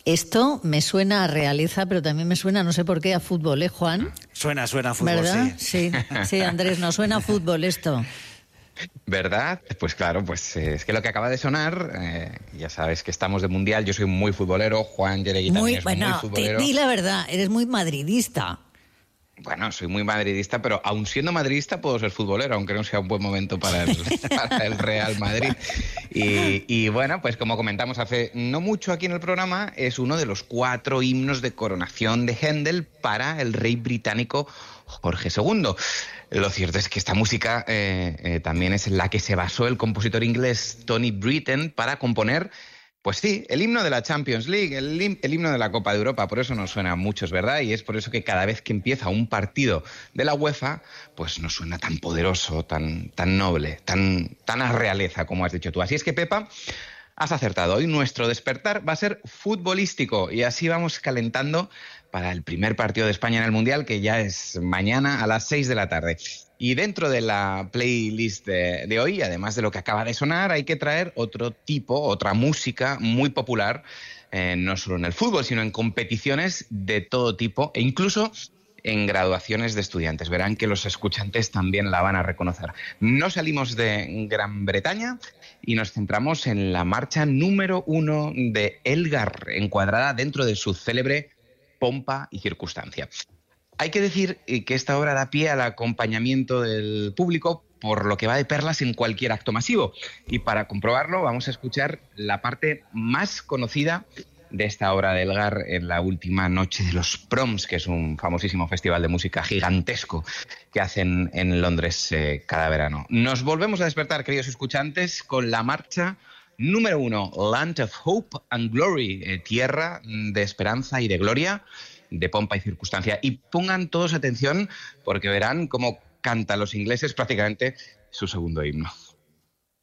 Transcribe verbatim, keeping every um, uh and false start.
Esto me suena a realeza, pero también me suena, no sé por qué, a fútbol, ¿eh, Juan? Suena, suena a fútbol, ¿verdad? sí. Sí, sí, Andrés, nos suena a fútbol esto. ¿Verdad? Pues claro, pues eh, es que lo que acaba de sonar, eh, ya sabes que estamos de mundial, yo soy muy futbolero, Juan Yeregui también es bueno, muy futbolero. Di la verdad, eres muy madridista. Bueno, soy muy madridista, pero aun siendo madridista puedo ser futbolero, aunque no sea un buen momento para el, para el Real Madrid. Y, y bueno, pues como comentamos hace no mucho aquí en el programa, es uno de los cuatro himnos de coronación de Händel para el rey británico Jorge segundo. Lo cierto es que esta música eh, eh, también es en la que se basó el compositor inglés Tony Britten para componer, pues sí, el himno de la Champions League, el, him- el himno de la Copa de Europa. Por eso nos suena a muchos, ¿verdad? Y es por eso que cada vez que empieza un partido de la UEFA, pues nos suena tan poderoso, tan, tan noble, tan, tan a realeza, como has dicho tú. Así es que, Pepa, has acertado. Hoy nuestro despertar va a ser futbolístico y así vamos calentando para el primer partido de España en el Mundial, que ya es mañana a las seis de la tarde. Y dentro de la playlist de, de hoy, además de lo que acaba de sonar, hay que traer otro tipo, otra música muy popular, eh, no solo en el fútbol, sino en competiciones de todo tipo e incluso en graduaciones de estudiantes. Verán que los escuchantes también la van a reconocer. No salimos de Gran Bretaña y nos centramos en la marcha número uno de Elgar, encuadrada dentro de su célebre Pompa y Circunstancia. Hay que decir que esta obra da pie al acompañamiento del público, por lo que va de perlas en cualquier acto masivo. Y para comprobarlo vamos a escuchar la parte más conocida de esta obra de Elgar en la última noche de los Proms, que es un famosísimo festival de música gigantesco que hacen en Londres eh, cada verano. Nos volvemos a despertar, queridos escuchantes, con la marcha número uno, Land of Hope and Glory, eh, tierra de esperanza y de gloria, de Pompa y Circunstancia. Y pongan todos atención porque verán cómo cantan los ingleses prácticamente su segundo himno.